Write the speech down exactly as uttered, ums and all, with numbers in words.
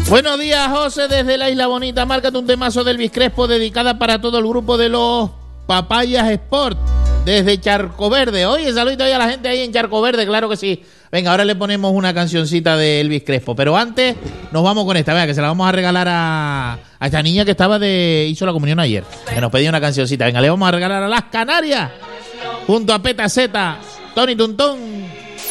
Buenos días, José, desde la Isla Bonita. Márcate un temazo de Elvis Crespo dedicada para todo el grupo de los Papayas Sport desde Charco Verde. Oye, saludito ahí a la gente ahí en Charco Verde, claro que sí. Venga, ahora le ponemos una cancioncita de Elvis Crespo, pero antes nos vamos con esta, vea, que se la vamos a regalar a, a esta niña que estaba de hizo la comunión ayer, que nos pedía una cancioncita. Venga, le vamos a regalar a Las Canarias junto a Peta Zeta, Tony Tuntón.